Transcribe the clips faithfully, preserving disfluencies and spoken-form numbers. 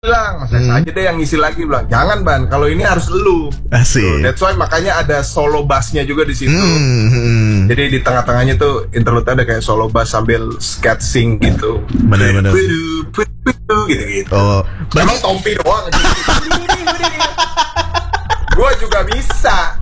bilang, Mas Reza Hmm. aja deh yang ngisi lagi. Bilang, jangan Ban, kalau ini harus elu. Asik. Tuh, that's why makanya ada solo bassnya juga di situ. Hmm, hmm. Jadi di tengah-tengahnya tuh interlude ada kayak solo bass sambil sketching gitu. Bener-bener. Gitu-gitu. Oh, Emang Tompi doang. Gue juga bisa.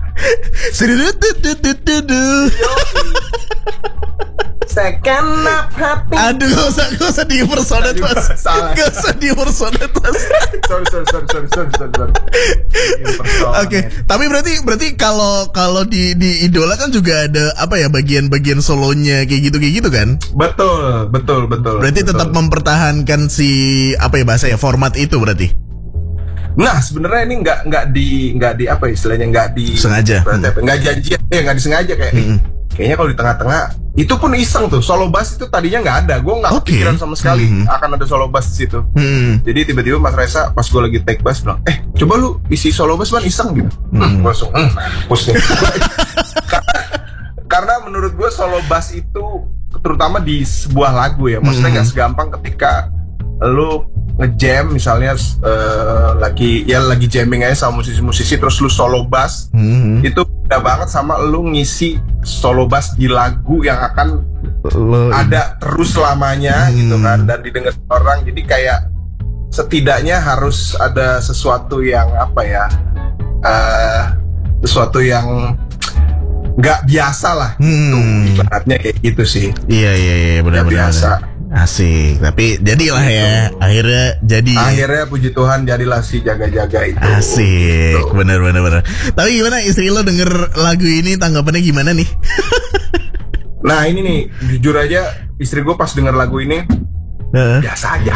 Sekenap hati. Aduh, gak usah, gak usah di impersonate, Mas. Salah. Gak usah di impersonate, Mas. Sorry, sorry, sorry, sorry, sorry, sorry, sorry. Oke, tapi berarti berarti kalau kalau di di Idola kan juga ada apa ya bagian-bagian solonya kayak gitu kayak gitu kan? Betul, betul, betul. Berarti betul. tetap mempertahankan si apa ya bahasa ya format itu berarti. Nah, sebenarnya ini nggak nggak di nggak di apa istilahnya nggak di Sengaja. berarti apa, nggak janjian, ya nggak disengaja kayak. Hmm. Kayaknya kalau di tengah-tengah itu pun iseng tuh, solo bass itu tadinya nggak ada, gue nggak Oke. kepikiran sama sekali Hmm. akan ada solo bass di situ. Hmm. Jadi tiba-tiba Mas Reza pas gue lagi take bass bilang, eh coba lu isi solo bass man iseng gitu. Hmm, gue langsung, hmm, mampus nih. karena, karena menurut gue solo bass itu terutama di sebuah lagu ya, maksudnya nggak Hmm. segampang ketika lu ngejam misalnya uh, lagi ya lagi jamming aja sama musisi-musisi terus lu solo bass. Hmm. Itu beda banget sama lu ngisi solo bass di lagu yang akan Lo, ada terus selamanya Hmm. gitu kan dan didengar orang, jadi kayak setidaknya harus ada sesuatu yang apa ya uh, sesuatu yang nggak biasa lah. Hmm. Tuh, ibaratnya kayak gitu sih. Iya iya iya Nggak benar-benar. biasa. Asik, tapi jadilah ya. Akhirnya jadi. Akhirnya puji Tuhan jadilah si jaga-jaga itu. Asik, Tuh. bener bener bener. Tapi gimana istri lo denger lagu ini tanggapannya gimana nih? Nah ini nih jujur aja istri gue pas denger lagu ini Heeh. biasa aja.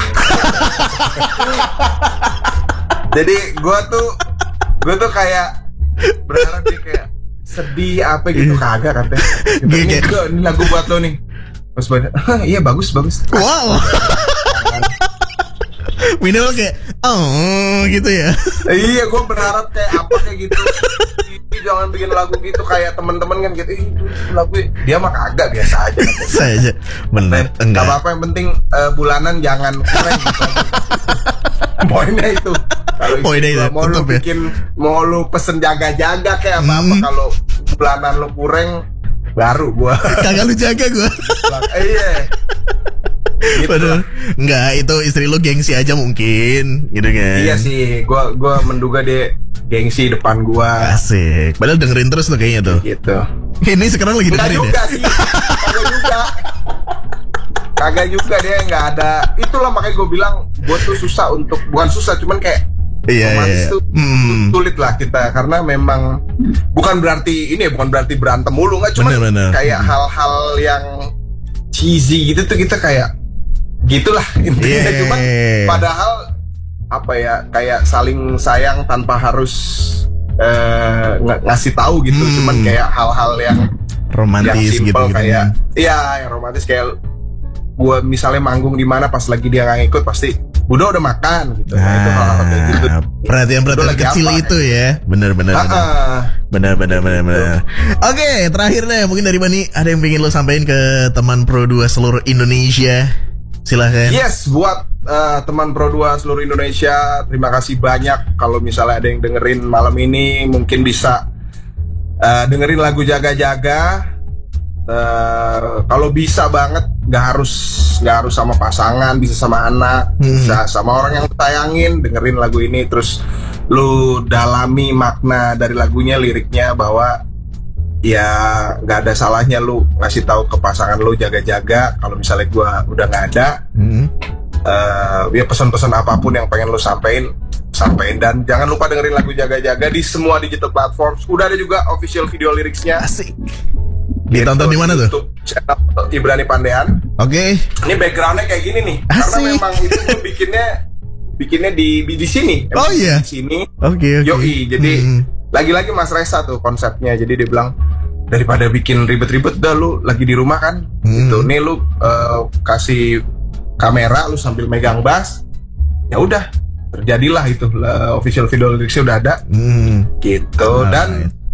Jadi gue tuh gue tuh kayak berharap dia kayak sedih apa gitu, kagak katanya. Gitu, Kayak- ini, kayak- gua- ini lagu buat lo nih. Terus pada, iya bagus bagus. Wow. Minimal kayak oh gitu ya. Iya gue berharap kayak apa kayak gitu. Ih, jangan bikin lagu gitu kayak teman-teman kan gitu. Ih, itu lagu dia mah kagak biasa aja. Saya aja bener Gak enggak. apa-apa yang penting eh, bulanan jangan kurang gitu aja. Poinnya itu. Kalau Poinnya istri itu, gua mau lu tetep ya. bikin mau lu pesen jaga-jaga kayak apa-apa, Hmm. kalau bulanan lu kurang baru gua. Kagak lu jaga gue. Eh, iya. Gitu Padahal lah. enggak, itu istri lo gengsi aja mungkin gitu kan. Iya sih, gua gua menduga dia gengsi depan gua Asik. Padahal dengerin terus tuh kayaknya tuh. gitu. Ini sekarang lagi Enggak dengerin ya. juga sih. Kagak juga. Kagak juga dia nggak ada. Itulah makanya gue bilang gue tuh susah untuk, bukan susah cuman kayak Iya otomatis iya. tuh Hmm. sulit lah kita karena memang bukan berarti ini ya, bukan berarti berantem mulu, nggak cuma Bener-bener. kayak hal-hal yang cheesy gitu tuh kita kayak gitulah intinya. Yeah. Cuman padahal apa ya kayak saling sayang tanpa harus eh, ng- ngasih tahu gitu. Hmm. Cuman kayak hal-hal yang Romantis yang gitu simple gitu. kayak iya yang romantis kayak gua misalnya manggung di mana pas lagi dia nggak ngikut pasti Budo udah makan gitu. Nah, itu hal-hal kayak gitu. Nah, perhatian-perhatian Udah lagi kecil apa, itu ya. Bener-bener. Ah, ah. Benar, benar, benar, benar. Oke, terakhir deh, mungkin dari Bani ada yang pengen lo sampaikan ke teman Pro dua seluruh Indonesia. Silahkan. Yes, buat uh, teman Pro dua seluruh Indonesia, terima kasih banyak. Kalau misalnya ada yang dengerin malam ini, mungkin bisa uh, dengerin lagu Jaga-Jaga. Uh, kalau bisa banget, nggak harus nggak harus sama pasangan, bisa sama anak, Hmm. bisa sama orang yang lu sayangin. Dengerin lagu ini, terus lu dalami makna dari lagunya, liriknya bahwa ya nggak ada salahnya lu ngasih tahu ke pasangan lu jaga-jaga. Kalau misalnya gua udah nggak ada, Hmm. uh, ya pesan-pesan apapun yang pengen lu sampein, sampein. Dan jangan lupa dengerin lagu Jaga-Jaga di semua digital platforms. Udah ada juga official video liriknya. Asik. Ditonton di mana tuh? YouTube channel Ibrani Pandean. Oke. Ini backgroundnya kayak gini nih, karena Asik. memang itu gue bikinnya bikinnya di di, di sini. Oh, Emang iya? Di sini. Oke, oke. Yoi, jadi Hmm. lagi-lagi Mas Reza tuh konsepnya. Jadi dia bilang daripada bikin ribet-ribet dah lu lagi di rumah kan, Hmm. gitu. Nih lu uh, kasih kamera lu sambil megang bass. Ya udah, terjadilah itu uh, official video liriknya udah ada Hmm. gitu. Alright. Dan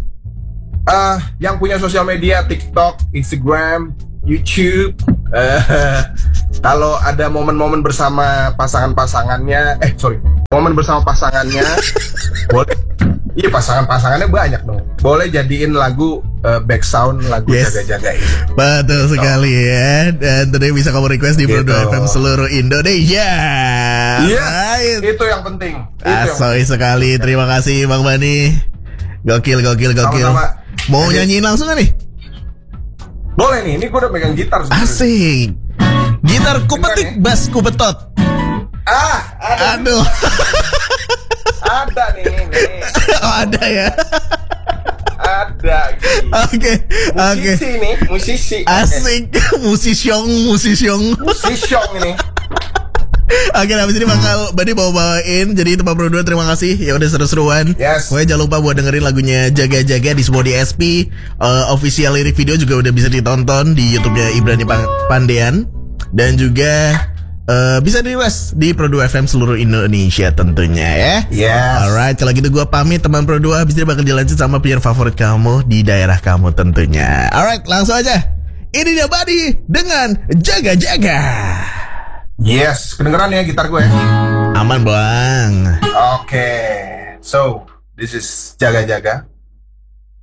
uh, yang punya sosial media TikTok, Instagram, YouTube, uh, kalau ada momen-momen bersama pasangan-pasangannya, eh sorry momen bersama pasangannya. Boleh. Iya, pasangan-pasangannya banyak dong. Boleh jadiin lagu uh, back sound lagu yes. Jaga-jaga ini. Betul oh. sekali ya. Dan tentunya bisa kamu request di gitu. Pro dua F M seluruh Indonesia. Iya. Right. Itu yang penting. Asoi sekali. Terima kasih Bang Bani. Gokil, gokil, gokil. Sama-sama. Mau Jadi, nyanyiin langsung gak nih? Boleh nih. Ini gue udah pegang gitar sebenernya. Asik. Gitar ku petik, ya? Bass ku betot. Ah, ada. Aduh. Ada nih, nih. Oh, ada ya. Ada. Oke, oke. Musisi nih, musisi. Asik, okay. Musisyong, musisyong. Musisyong ini. Oke, habis ini bakal Bani bawa-bawain. Jadi Teman Pro dua terima kasih. Ya udah seru-seruan. Yes. Pokoknya jangan lupa buat dengerin lagunya Jaga-Jaga di semua D S P. Uh, official lirik video juga udah bisa ditonton di YouTube-nya Ibrani Pandean. Dan juga uh, bisa di request di Pro dua F M seluruh Indonesia tentunya ya. Yes. Alright, kalau gitu gue pamit Teman Pro dua. Habis ini bakal dilanjut sama penyiar favorit kamu di daerah kamu tentunya. Alright, langsung aja. Ini dia Bani dengan Jaga-Jaga. Yes, kedengeran ya gitar gue ya? Aman bang. Oke, okay. So this is Jaga-Jaga.